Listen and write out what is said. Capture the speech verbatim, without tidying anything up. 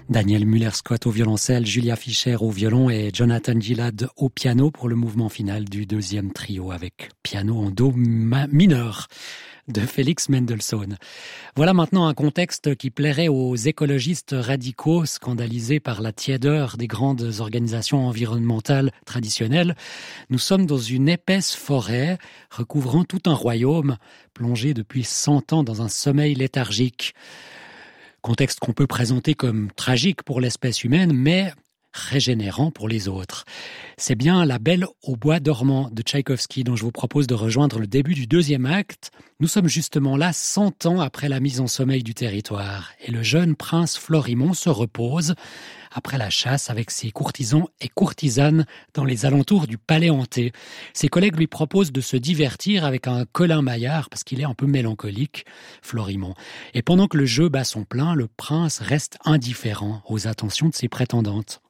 Daniel Müller-Scott au violoncelle, Julia Fischer au violon et Jonathan Gilad au piano pour le mouvement final du deuxième trio avec piano en do mineur de Félix Mendelssohn. Voilà maintenant un contexte qui plairait aux écologistes radicaux scandalisés par la tiédeur des grandes organisations environnementales traditionnelles. Nous sommes dans une épaisse forêt recouvrant tout un royaume plongé depuis cent ans dans un sommeil léthargique. Contexte qu'on peut présenter comme tragique pour l'espèce humaine, mais régénérant pour les autres. C'est bien La Belle au bois dormant de Tchaïkovski dont je vous propose de rejoindre le début du deuxième acte. Nous sommes justement là cent ans après la mise en sommeil du territoire et le jeune prince Florimond se repose après la chasse avec ses courtisans et courtisanes dans les alentours du palais hanté. Ses collègues lui proposent de se divertir avec un Colin Maillard parce qu'il est un peu mélancolique, Florimond. Et pendant que le jeu bat son plein, le prince reste indifférent aux attentions de ses prétendantes.